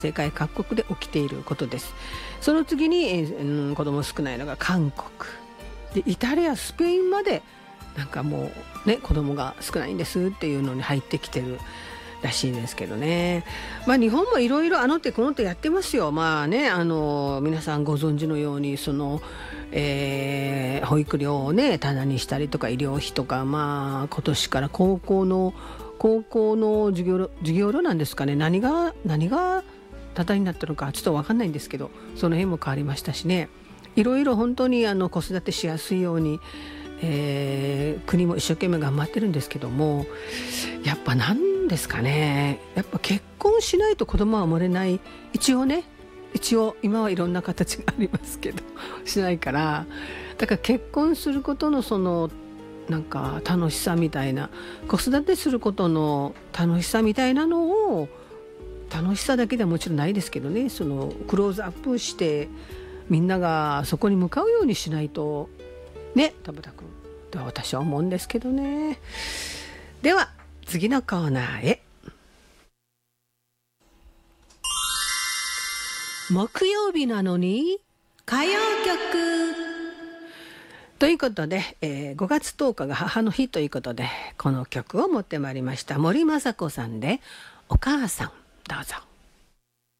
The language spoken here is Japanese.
世界各国で起きていることです。その次に、子供少ないのが韓国で、イタリア、スペインまでなんかもうね、子供が少ないんですっていうのに入ってきてるらしいですけどね。日本もいろいろあの手この手やってますよ。皆さんご存知のように保育料をねタダにしたりとか、医療費とか、今年から高校の授業料なんですかね、何がタダになったのかちょっと分かんないんですけど、その辺も変わりましたしね。いろいろ本当に子育てしやすいように、国も一生懸命頑張ってるんですけども、やっぱ何ですかね、やっぱ結婚しないと子供は生まれない。一応今はいろんな形がありますけどしないから、だから結婚することのなんか楽しさみたいな、子育てすることの楽しさみたいなのを、楽しさだけではもちろんないですけどね、クローズアップしてみんながそこに向かうようにしないとね、田畑君とは私は思うんですけどね。では次のコーナーへ。木曜日なのに歌謡曲ということで、5月10日が母の日ということで、この曲を持ってまいりました。森昌子さんでお母さん、どうぞ。